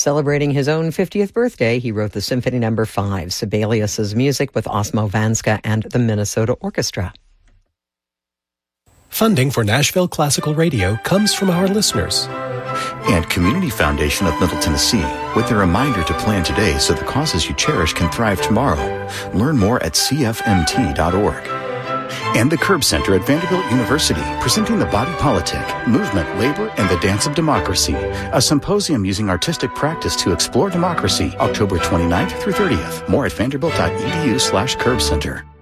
Celebrating his own 50th birthday, he wrote the Symphony No. 5, Sibelius's music with Osmo Vanska and the Minnesota Orchestra. Funding for Nashville Classical Radio comes from our listeners. And Community Foundation of Middle Tennessee, with a reminder to plan today so the causes you cherish can thrive tomorrow. Learn more at cfmt.org. And the Curb Center at Vanderbilt University, presenting The Body Politic, Movement, Labor, and the Dance of Democracy, a symposium using artistic practice to explore democracy, October 29th through 30th. More at vanderbilt.edu/curbcenter.